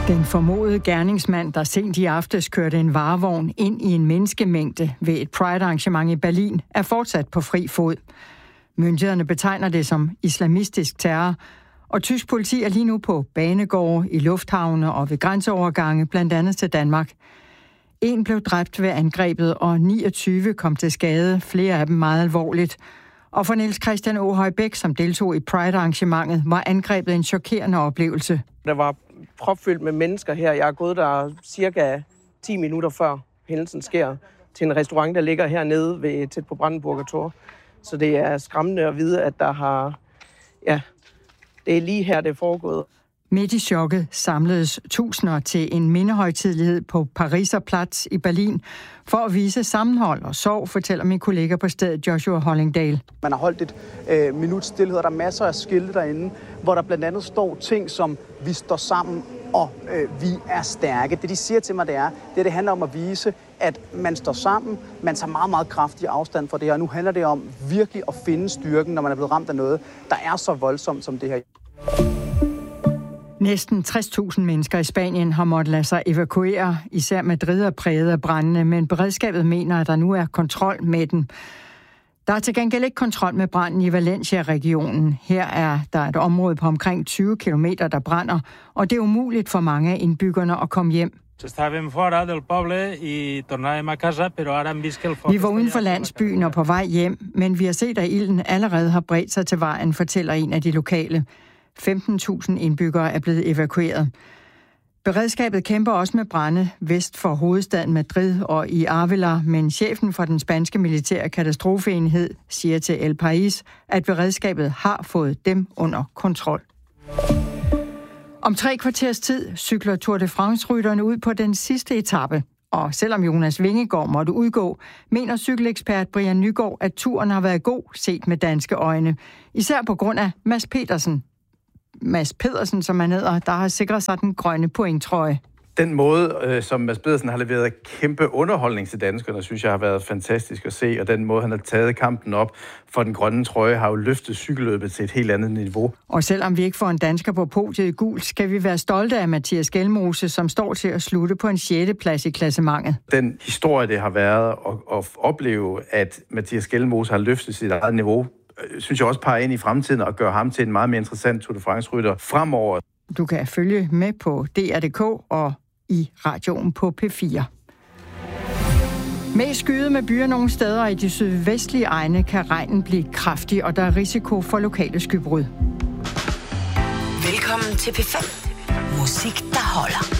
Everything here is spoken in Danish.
Den formodede gerningsmand, der sent i aftes kørte en varevogn ind i en menneskemængde ved et Pride-arrangement i Berlin, er fortsat på fri fod. Myndighederne betegner det som islamistisk terror, og tysk politi er lige nu på banegårde, i lufthavne og ved grænseovergange, blandt andet til Danmark. En blev dræbt ved angrebet, og 29 kom til skade, flere af dem meget alvorligt. Og for Niels Christian Aahøj Bech, som deltog i Pride-arrangementet, var angrebet en chokerende oplevelse. Der var propfyldt med mennesker her. Jeg er gået der cirka 10 minutter før hændelsen sker, til en restaurant, der ligger hernede ved, tæt på Brandenburger Tor. Så det er skræmmende at vide, at der har... Ja, det er lige her, det er foregået. Midt i chokket samledes tusinder til en mindehøjtidelighed på Pariser Platz i Berlin for at vise sammenhold og sorg, fortæller min kollega på stedet Joshua Hollingdale. Man har holdt et minut stilhed, og der er masser af skilte derinde, hvor der blandt andet står ting som, vi står sammen, og vi er stærke. Det, de siger til mig, det handler om at vise, at man står sammen, man tager meget, meget kraftig afstand fra det her, og nu handler det om virkelig at finde styrken, når man er blevet ramt af noget, der er så voldsomt som det her. Næsten 60.000 mennesker i Spanien har måttet lade sig evakuere. Især Madrid er præget af brændene, men beredskabet mener, at der nu er kontrol med den. Der er til gengæld ikke kontrol med branden i Valencia-regionen. Her er der et område på omkring 20 kilometer, der brænder, og det er umuligt for mange af indbyggerne at komme hjem. Vi var uden for landsbyen og på vej hjem, men vi har set, at ilden allerede har bredt sig til vejen, fortæller en af de lokale. 15.000 indbyggere er blevet evakueret. Beredskabet kæmper også med brande vest for hovedstaden Madrid og i Ávila, men chefen for den spanske militære katastrofeenhed siger til El País, at beredskabet har fået dem under kontrol. Om 3 kvarters tid cykler Tour de France-rytterne ud på den sidste etape. Og selvom Jonas Vingegaard måtte udgå, mener cykelekspert Brian Nygaard, at turen har været god set med danske øjne. Især på grund af Mads Pedersen, som han hedder, der har sikret sig den grønne pointtrøje. Den måde, som Mads Pedersen har leveret kæmpe underholdning til danskerne, synes jeg har været fantastisk at se, og den måde, han har taget kampen op for den grønne trøje, har jo løftet cykelløbet til et helt andet niveau. Og selvom vi ikke får en dansker på podiet i gult, skal vi være stolte af Mathias Skelmose, som står til at slutte på en 6. plads i klassementet. Den historie, det har været at opleve, at Mathias Skelmose har løftet sit eget niveau, synes jeg også peger ind i fremtiden og gør ham til en meget mere interessant Tour de France-rytter fremover. Du kan følge med på DR.dk og i radioen på P4. Med skyde med byer nogle steder i de sydvestlige egne kan regnen blive kraftig, og der er risiko for lokale skybrud. Velkommen til P5. Musik, der holder.